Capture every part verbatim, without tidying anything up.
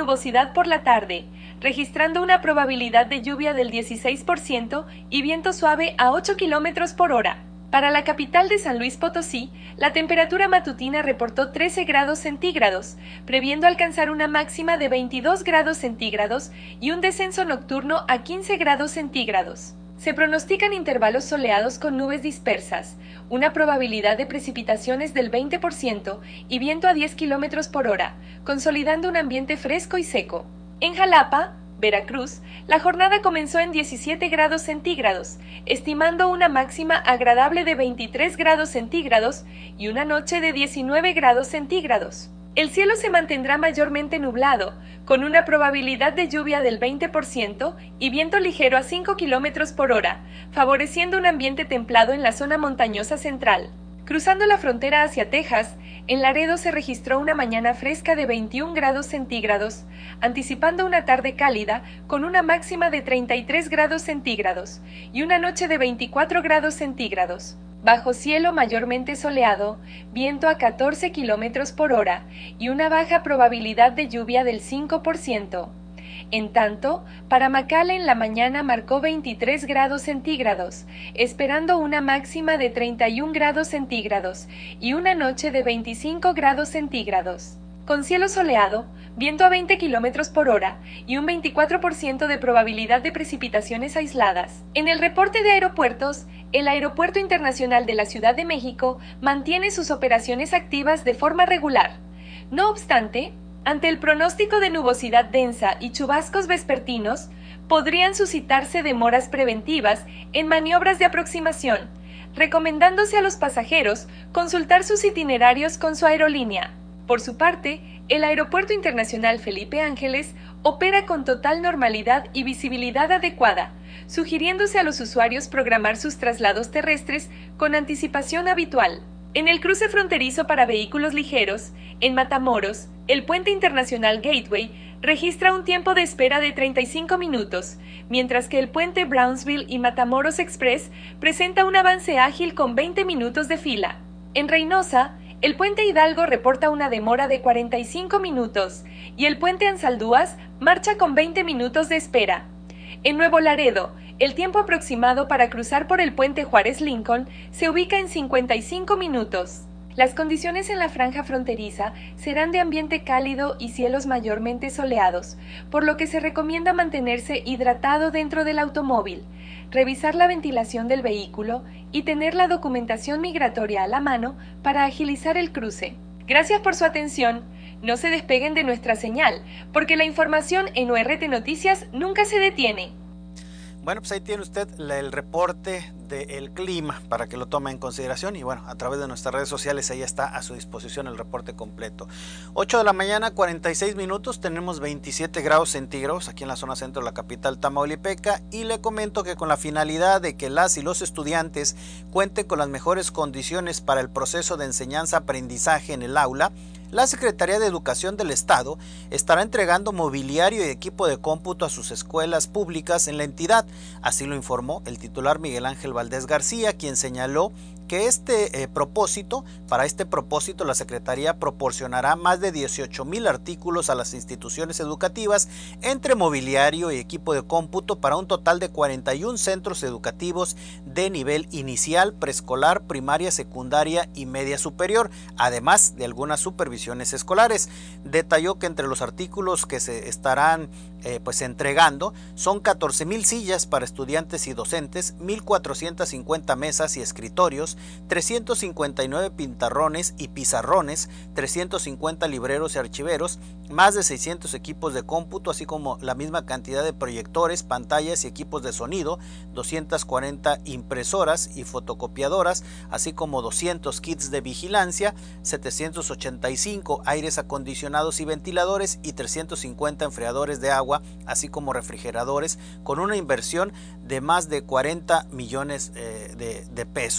nubosidad por la tarde, registrando una probabilidad de lluvia del dieciséis por ciento y viento suave a ocho kilómetros por hora. Para la capital de San Luis Potosí, la temperatura matutina reportó trece grados centígrados, previendo alcanzar una máxima de veintidós grados centígrados y un descenso nocturno a quince grados centígrados. Se pronostican intervalos soleados con nubes dispersas, una probabilidad de precipitaciones del veinte por ciento y viento a diez kilómetros por hora, consolidando un ambiente fresco y seco. En Jalapa, Veracruz, la jornada comenzó en diecisiete grados centígrados, estimando una máxima agradable de veintitrés grados centígrados y una noche de diecinueve grados centígrados. El cielo se mantendrá mayormente nublado, con una probabilidad de lluvia del veinte por ciento y viento ligero a cinco kilómetros por hora, favoreciendo un ambiente templado en la zona montañosa central. Cruzando la frontera hacia Texas, en Laredo se registró una mañana fresca de veintiún grados centígrados, anticipando una tarde cálida con una máxima de treinta y tres grados centígrados y una noche de veinticuatro grados centígrados. Bajo cielo mayormente soleado, viento a catorce kilómetros por hora y una baja probabilidad de lluvia del cinco por ciento. En tanto, para McAllen la mañana marcó veintitrés grados centígrados, esperando una máxima de treinta y un grados centígrados y una noche de veinticinco grados centígrados. Con cielo soleado, viento a veinte kilómetros por hora y un veinticuatro por ciento de probabilidad de precipitaciones aisladas. En el reporte de aeropuertos, el Aeropuerto Internacional de la Ciudad de México mantiene sus operaciones activas de forma regular. No obstante, ante el pronóstico de nubosidad densa y chubascos vespertinos, podrían suscitarse demoras preventivas en maniobras de aproximación, recomendándose a los pasajeros consultar sus itinerarios con su aerolínea. Por su parte, el Aeropuerto Internacional Felipe Ángeles opera con total normalidad y visibilidad adecuada, sugiriéndose a los usuarios programar sus traslados terrestres con anticipación habitual. En el cruce fronterizo para vehículos ligeros, en Matamoros, el Puente Internacional Gateway registra un tiempo de espera de treinta y cinco minutos, mientras que el puente Brownsville y Matamoros Express presenta un avance ágil con veinte minutos de fila. En Reynosa, el puente Hidalgo reporta una demora de cuarenta y cinco minutos y el puente Ansaldúas marcha con veinte minutos de espera. En Nuevo Laredo, el tiempo aproximado para cruzar por el puente Juárez Lincoln se ubica en cincuenta y cinco minutos. Las condiciones en la franja fronteriza serán de ambiente cálido y cielos mayormente soleados, por lo que se recomienda mantenerse hidratado dentro del automóvil, revisar la ventilación del vehículo y tener la documentación migratoria a la mano para agilizar el cruce. Gracias por su atención. No se despeguen de nuestra señal, porque la información en O R T Noticias nunca se detiene. Bueno, pues ahí tiene usted el reporte del clima para que lo tome en consideración y bueno, a través de nuestras redes sociales ahí está a su disposición el reporte completo. ocho de la mañana, cuarenta y seis minutos, tenemos veintisiete grados centígrados aquí en la zona centro de la capital tamaulipeca y le comento que con la finalidad de que las y los estudiantes cuenten con las mejores condiciones para el proceso de enseñanza-aprendizaje en el aula, la Secretaría de Educación del Estado estará entregando mobiliario y equipo de cómputo a sus escuelas públicas en la entidad. Así lo informó el titular Miguel Ángel Valdés García, quien señaló que este eh, propósito, para este propósito la Secretaría proporcionará más de dieciocho mil artículos a las instituciones educativas entre mobiliario y equipo de cómputo para un total de cuarenta y un centros educativos de nivel inicial, preescolar, primaria, secundaria y media superior, además de algunas supervisiones escolares. Detalló que entre los artículos que se estarán eh, pues entregando son catorce mil sillas para estudiantes y docentes, mil cuatrocientas cincuenta mesas y escritorios, trescientos cincuenta y nueve pintarrones y pizarrones, trescientos cincuenta libreros y archiveros, más de seiscientos equipos de cómputo, así como la misma cantidad de proyectores, pantallas y equipos de sonido, doscientas cuarenta impresoras y fotocopiadoras, así como doscientos kits de vigilancia, setecientos ochenta y cinco aires acondicionados y ventiladores y trescientos cincuenta enfriadores de agua, así como refrigeradores, con una inversión de más de cuarenta millones eh, de, de pesos.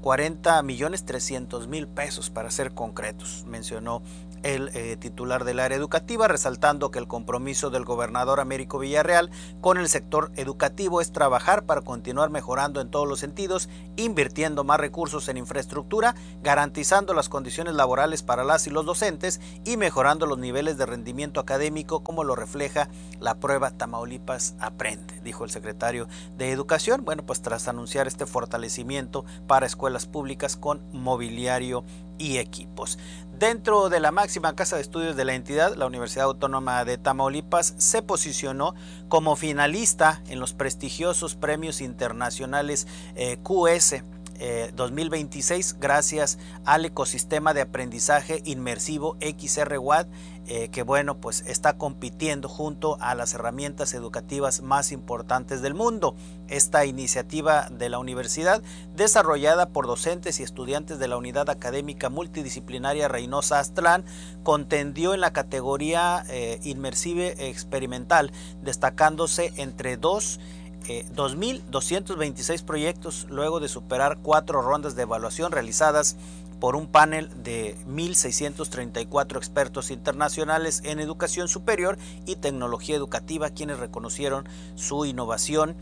cuarenta millones trescientos mil pesos para ser concretos, mencionó el eh, titular del área educativa, resaltando que el compromiso del gobernador Américo Villarreal con el sector educativo es trabajar para continuar mejorando en todos los sentidos, invirtiendo más recursos en infraestructura, garantizando las condiciones laborales para las y los docentes y mejorando los niveles de rendimiento académico, como lo refleja la prueba Tamaulipas Aprende, dijo el secretario de Educación, bueno, pues tras anunciar este fortalecimiento para escuelas públicas con mobiliario y equipos. Dentro de la máxima casa de estudios de la entidad, la Universidad Autónoma de Tamaulipas se posicionó como finalista en los prestigiosos premios internacionales eh, Q S eh, dos mil veintiséis gracias al ecosistema de aprendizaje inmersivo X R W A D, eh, que bueno, pues está compitiendo junto a las herramientas educativas más importantes del mundo. Esta iniciativa de la universidad, desarrollada por docentes y estudiantes de la Unidad Académica Multidisciplinaria Reynosa Aztlán, contendió en la categoría eh, inmersive experimental, destacándose entre dos Eh, dos mil doscientos veintiséis proyectos, luego de superar cuatro rondas de evaluación realizadas por un panel de mil seiscientos treinta y cuatro expertos internacionales en educación superior y tecnología educativa, quienes reconocieron su innovación,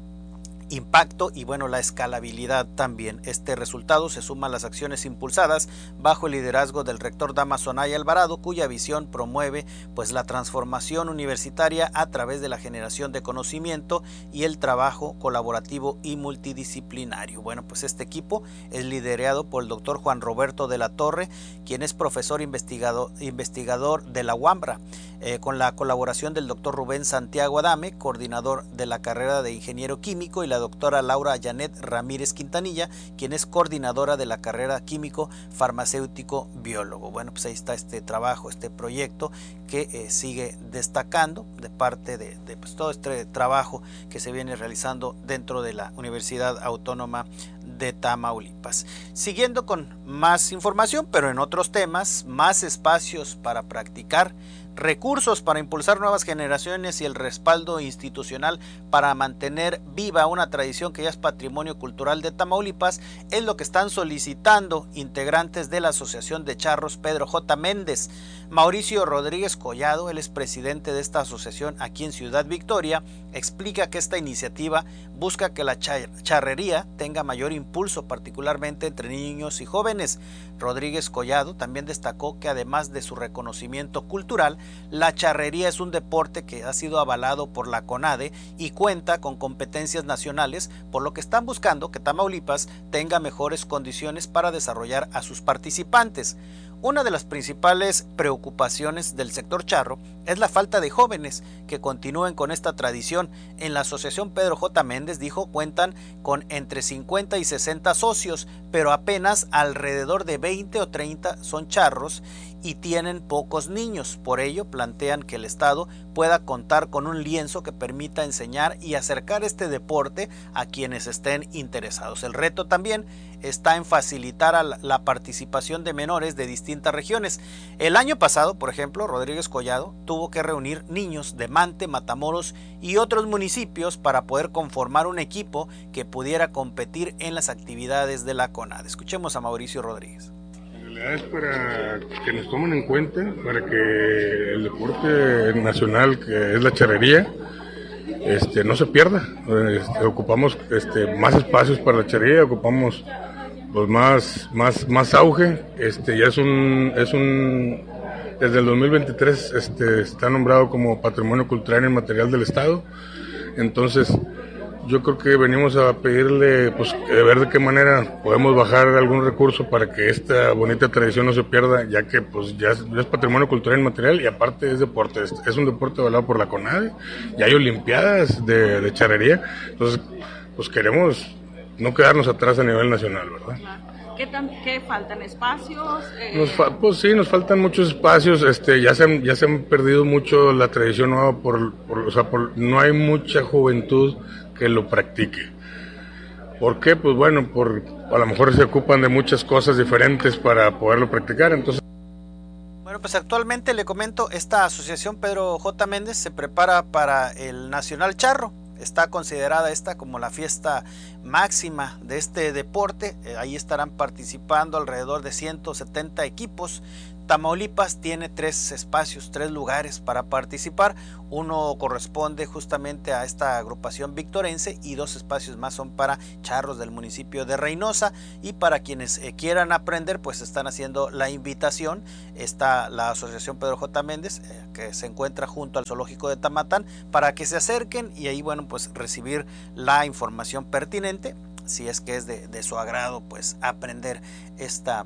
impacto y bueno, la escalabilidad también. Este resultado se suma a las acciones impulsadas bajo el liderazgo del rector Dámaso Anaya Alvarado, cuya visión promueve pues la transformación universitaria a través de la generación de conocimiento y el trabajo colaborativo y multidisciplinario. Bueno, pues este equipo es liderado por el doctor Juan Roberto de la Torre, quien es profesor investigador, investigador de la UAMBRA, eh, con la colaboración del doctor Rubén Santiago Adame, coordinador de la carrera de ingeniero químico, y la doctora Laura Janet Ramírez Quintanilla, quien es coordinadora de la carrera químico farmacéutico biólogo. Bueno, pues ahí está este trabajo, este proyecto que eh, sigue destacando de parte de, de pues, todo este trabajo que se viene realizando dentro de la Universidad Autónoma de Tamaulipas. Siguiendo con más información, pero en otros temas, más espacios para practicar, recursos para impulsar nuevas generaciones y el respaldo institucional para mantener viva una tradición que ya es patrimonio cultural de Tamaulipas es lo que están solicitando integrantes de la Asociación de Charros Pedro J. Méndez. Mauricio Rodríguez Collado, él es presidente de esta asociación aquí en Ciudad Victoria, explica que esta iniciativa busca que la charrería tenga mayor impulso, particularmente entre niños y jóvenes. Rodríguez Collado también destacó que además de su reconocimiento cultural, la charrería es un deporte que ha sido avalado por la CONADE y cuenta con competencias nacionales, por lo que están buscando que Tamaulipas tenga mejores condiciones para desarrollar a sus participantes. Una de las principales preocupaciones del sector charro es la falta de jóvenes que continúen con esta tradición. En la Asociación Pedro J. Méndez, dijo, cuentan con entre cincuenta y sesenta socios, pero apenas alrededor de veinte o treinta son charros y tienen pocos niños. Por ello, plantean que el Estado pueda contar con un lienzo que permita enseñar y acercar este deporte a quienes estén interesados. El reto también está en facilitar a la participación de menores de distintas regiones. El año pasado, por ejemplo, Rodríguez Collado tuvo que reunir niños de Mante, Matamoros y otros municipios para poder conformar un equipo que pudiera competir en las actividades de la CONADE. Escuchemos a Mauricio Rodríguez. En realidad es para que nos tomen en cuenta, para que el deporte nacional, que es la charrería, este, no se pierda. Este, ocupamos este, más espacios para la charrería, ocupamos pues, más, más, más auge. Este, ya es un, es un, desde el dos mil veintitrés este, está nombrado como Patrimonio Cultural Inmaterial del Estado. Entonces, yo creo que venimos a pedirle, pues, de ver de qué manera podemos bajar algún recurso para que esta bonita tradición no se pierda, ya que pues ya es, ya es patrimonio cultural inmaterial y aparte es deporte, es, es un deporte avalado por la CONADE, y hay olimpiadas de, de charrería, entonces pues queremos no quedarnos atrás a nivel nacional, ¿verdad? ¿Qué, tan, qué faltan espacios? Eh... Nos fa, pues sí, nos faltan muchos espacios, este, ya se han, ya se han perdido mucho la tradición nueva, por, por, o sea, por, no hay mucha juventud que lo practique. ¿Por qué? Pues bueno, por, a lo mejor se ocupan de muchas cosas diferentes para poderlo practicar, entonces... Bueno, pues actualmente le comento, esta asociación Pedro J. Méndez se prepara para el Nacional Charro. está considerada esta como la fiesta máxima de este deporte. Eh, ahí estarán participando alrededor de ciento setenta equipos. Tamaulipas tiene tres espacios, tres lugares para participar. Uno corresponde justamente a esta agrupación victorense y dos espacios más son para charros del municipio de Reynosa. Y para quienes eh, quieran aprender, pues están haciendo la invitación. Está la Asociación Pedro J. Méndez, eh, que se encuentra junto al Zoológico de Tamatán, para que se acerquen y ahí, bueno, pues recibir la información pertinente, si es que es de, de su agrado, pues aprender esta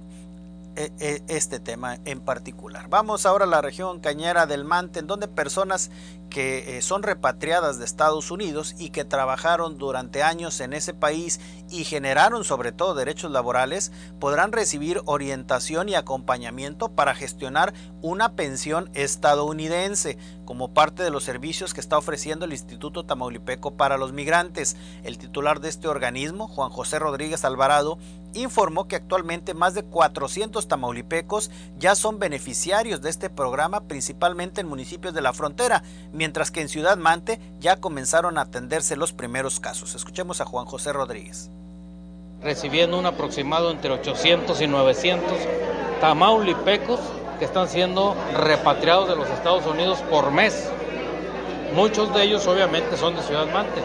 este tema en particular. Vamos ahora a la región Cañera del Mante, en donde personas que eh, son repatriadas de Estados Unidos y que trabajaron durante años en ese país y generaron sobre todo derechos laborales, podrán recibir orientación y acompañamiento para gestionar una pensión estadounidense como parte de los servicios que está ofreciendo el Instituto Tamaulipeco para los Migrantes. El titular de este organismo, Juan José Rodríguez Alvarado, informó que actualmente más de cuatrocientos tamaulipecos ya son beneficiarios de este programa, principalmente en municipios de la frontera, mientras que en Ciudad Mante ya comenzaron a atenderse los primeros casos. Escuchemos a Juan José Rodríguez. Recibiendo un aproximado entre ochocientos y novecientos tamaulipecos que están siendo repatriados de los Estados Unidos por mes. Muchos de ellos obviamente son de Ciudad Mante.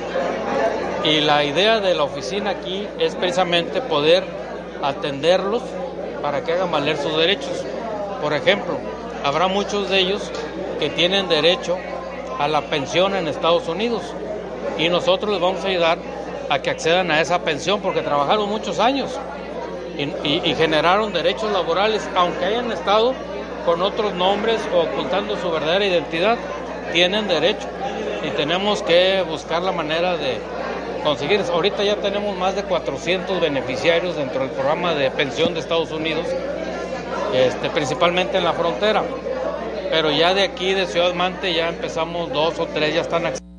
Y la idea de la oficina aquí es precisamente poder atenderlos para que hagan valer sus derechos. Por ejemplo, habrá muchos de ellos que tienen derecho a la pensión en Estados Unidos y nosotros les vamos a ayudar a que accedan a esa pensión porque trabajaron muchos años y, y, y generaron derechos laborales, aunque hayan estado con otros nombres o ocultando su verdadera identidad, tienen derecho y tenemos que buscar la manera de conseguir. Ahorita ya tenemos más de cuatrocientos beneficiarios dentro del programa de pensión de Estados Unidos, este, principalmente en la frontera, pero ya de aquí de Ciudad Mante ya empezamos dos o tres, ya están accediendo.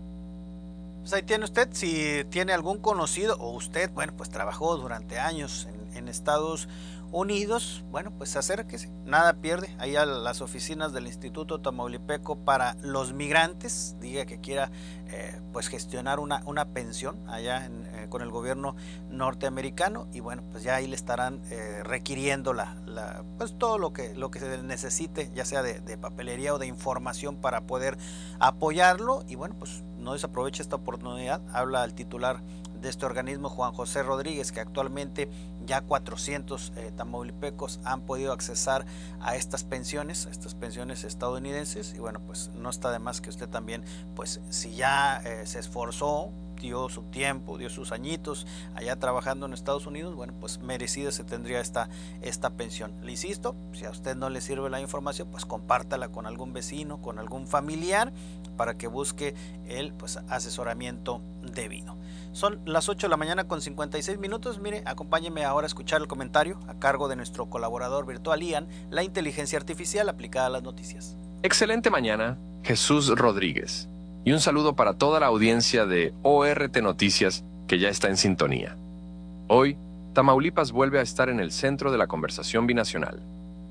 Pues ahí tiene usted, si tiene algún conocido o usted, bueno, pues trabajó durante años en, en Estados Unidos, bueno, pues acérquese, nada pierde, ahí a las oficinas del Instituto Tamaulipeco para los Migrantes, diga que quiera eh, pues gestionar una, una pensión allá en, eh, con el gobierno norteamericano y bueno, pues ya ahí le estarán eh, requiriendo la, la, pues todo lo que, lo que se necesite, ya sea de, de papelería o de información para poder apoyarlo y bueno, pues no desaproveche esta oportunidad. Habla el titular de este organismo, Juan José Rodríguez, que actualmente ya cuatrocientos eh, tamaulipecos han podido accesar a estas pensiones, a estas pensiones estadounidenses y bueno, pues no está de más que usted también, pues si ya eh, se esforzó, dio su tiempo, dio sus añitos allá trabajando en Estados Unidos, bueno, pues merecida se tendría esta, esta pensión. Le insisto, si a usted no le sirve la información, pues compártala con algún vecino, con algún familiar, para que busque el pues asesoramiento debido. Son las ocho de la mañana con cincuenta y seis minutos. Mire, acompáñeme ahora a escuchar el comentario a cargo de nuestro colaborador virtual Ian, la inteligencia artificial aplicada a las noticias. Excelente mañana, Jesús Rodríguez. Y un saludo para toda la audiencia de O R T Noticias que ya está en sintonía. Hoy, Tamaulipas vuelve a estar en el centro de la conversación binacional.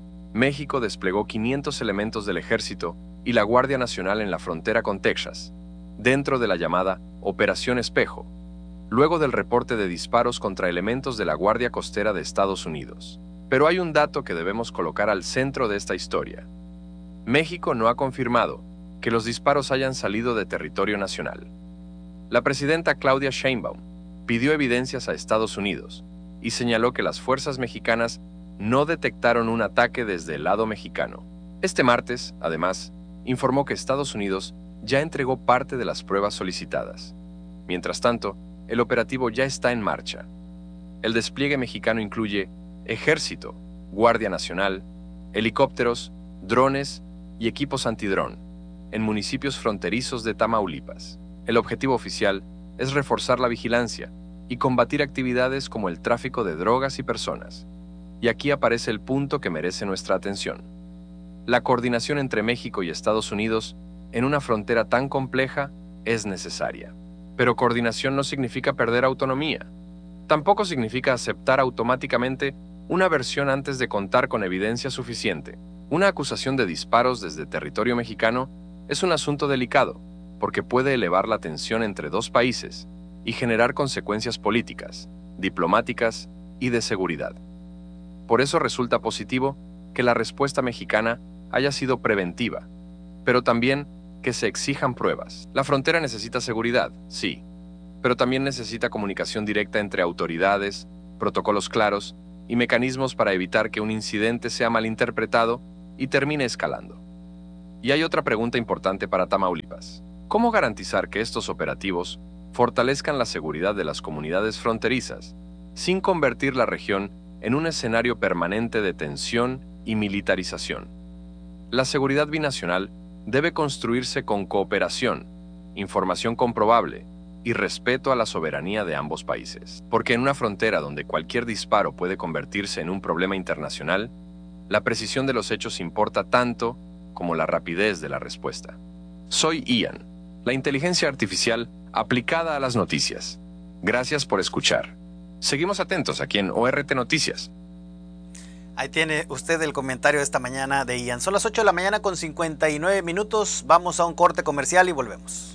México desplegó quinientos elementos del Ejército y la Guardia Nacional en la frontera con Texas, dentro de la llamada Operación Espejo, luego del reporte de disparos contra elementos de la Guardia Costera de Estados Unidos. Pero hay un dato que debemos colocar al centro de esta historia. México no ha confirmado que los disparos hayan salido de territorio nacional. La presidenta Claudia Sheinbaum pidió evidencias a Estados Unidos y señaló que las fuerzas mexicanas no detectaron un ataque desde el lado mexicano. Este martes, además, informó que Estados Unidos ya entregó parte de las pruebas solicitadas. Mientras tanto, el operativo ya está en marcha. El despliegue mexicano incluye ejército, Guardia Nacional, helicópteros, drones y equipos antidrón en municipios fronterizos de Tamaulipas. El objetivo oficial es reforzar la vigilancia y combatir actividades como el tráfico de drogas y personas. Y aquí aparece el punto que merece nuestra atención. La coordinación entre México y Estados Unidos en una frontera tan compleja es necesaria. Pero coordinación no significa perder autonomía. Tampoco significa aceptar automáticamente una versión antes de contar con evidencia suficiente. Una acusación de disparos desde territorio mexicano es un asunto delicado, porque puede elevar la tensión entre dos países y generar consecuencias políticas, diplomáticas y de seguridad. Por eso resulta positivo que la respuesta mexicana haya sido preventiva, pero también que se exijan pruebas. La frontera necesita seguridad, sí, pero también necesita comunicación directa entre autoridades, protocolos claros y mecanismos para evitar que un incidente sea malinterpretado y termine escalando. Y hay otra pregunta importante para Tamaulipas. ¿Cómo garantizar que estos operativos fortalezcan la seguridad de las comunidades fronterizas sin convertir la región en un escenario permanente de tensión y militarización? La seguridad binacional debe construirse con cooperación, información comprobable y respeto a la soberanía de ambos países. Porque en una frontera donde cualquier disparo puede convertirse en un problema internacional, la precisión de los hechos importa tanto como la rapidez de la respuesta. Soy Ian, la inteligencia artificial aplicada a las noticias. Gracias por escuchar. Seguimos atentos aquí en O R T Noticias. Ahí tiene usted el comentario de esta mañana de Ian. Son las ocho de la mañana con cincuenta y nueve minutos. Vamos a un corte comercial y volvemos.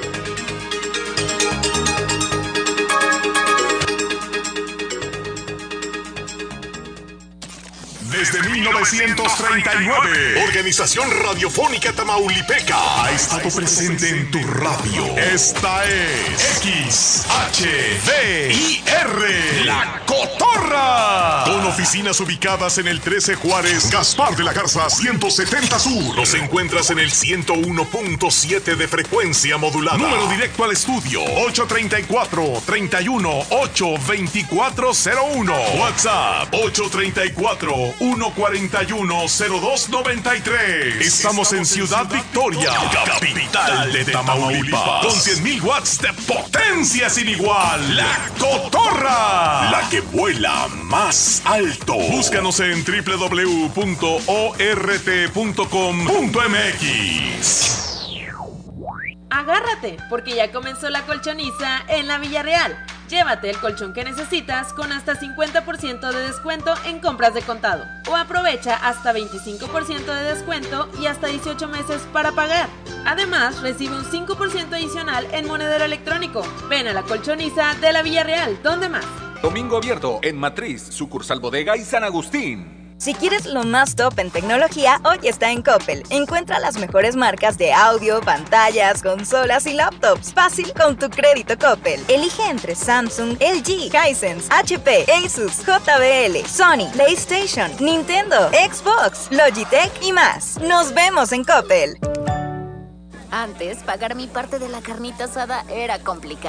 Desde mil novecientos treinta y nueve, Organización Radiofónica Tamaulipeca ha estado presente en tu radio. Esta es X H D I R, La Cotorra. Con oficinas ubicadas en el trece Juárez, Gaspar de la Garza ciento setenta Sur. Los encuentras en el ciento uno punto siete de frecuencia modulada. Número directo al estudio ocho treinta y cuatro, treinta y uno, ocho veinticuatro cero uno. WhatsApp ocho treinta y cuatro, uno cuarenta y uno, cero dos noventa y tres. Estamos en Ciudad Victoria, capital de Tamaulipas, con cien mil watts de potencia sin igual. La Cotorra, la que vuela más alto. Búscanos en doble u doble u doble u punto o r t punto com punto m x. Agárrate, porque ya comenzó la colchoniza en la Villarreal. Llévate el colchón que necesitas con hasta cincuenta por ciento de descuento en compras de contado. O aprovecha hasta veinticinco por ciento de descuento y hasta dieciocho meses para pagar. Además, recibe un cinco por ciento adicional en monedero electrónico. Ven a la colchoniza de la Villarreal. ¿Dónde más? Domingo abierto en Matriz, sucursal Bodega y San Agustín. Si quieres lo más top en tecnología, hoy está en Coppel. Encuentra las mejores marcas de audio, pantallas, consolas y laptops. Fácil con tu crédito Coppel. Elige entre Samsung, L G, Hisense, H P, Asus, J B L, Sony, PlayStation, Nintendo, Xbox, Logitech y más. Nos vemos en Coppel. Antes, pagar mi parte de la carnita asada era complicado.